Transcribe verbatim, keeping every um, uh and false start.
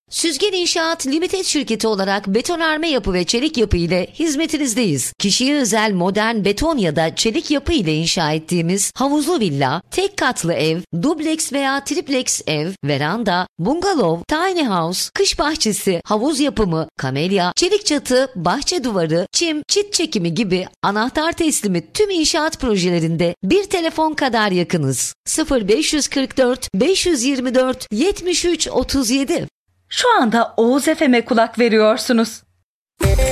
Süzgen İnşaat Limited şirketi olarak betonarme yapı ve çelik yapı ile hizmetinizdeyiz. Kişiye özel modern beton ya da çelik yapı ile inşa ettiğimiz havuzlu villa, tek katlı ev, dubleks veya triplex ev, veranda, bungalov, tiny house, kış bahçesi, havuz yapımı, kamelya, çelik çatı, bahçe duvarı, çim, çit çekimi gibi anahtar teslimi tüm inşaat projelerinde bir telefon kadar yakınız. sıfır beş kırk dört beş yirmi dört yetmiş üç otuz yedi. Şu anda Oğuz F M'e kulak veriyorsunuz.